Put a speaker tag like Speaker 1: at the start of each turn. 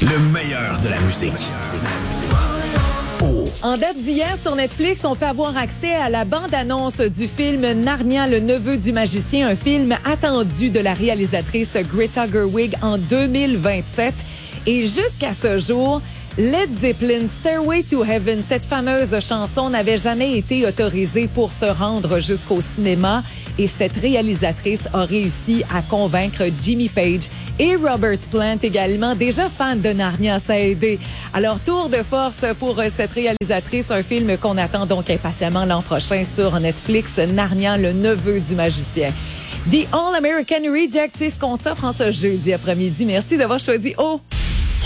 Speaker 1: Le meilleur de la musique.
Speaker 2: En date d'hier sur Netflix, on peut avoir accès à la bande-annonce du film Narnia, le neveu du magicien, un film attendu de la réalisatrice Greta Gerwig en 2027. Et jusqu'à ce jour, Led Zeppelin, Stairway to Heaven, cette fameuse chanson n'avait jamais été autorisée pour se rendre jusqu'au cinéma. Et cette réalisatrice a réussi à convaincre Jimmy Page et Robert Plant, également déjà fans de Narnia, ça a aidé. Alors, tour de force pour cette réalisatrice, un film qu'on attend donc impatiemment l'an prochain sur Netflix, Narnia, le neveu du magicien. The All American Reject, c'est ce qu'on s'offre en ce jeudi après-midi. Merci d'avoir choisi O.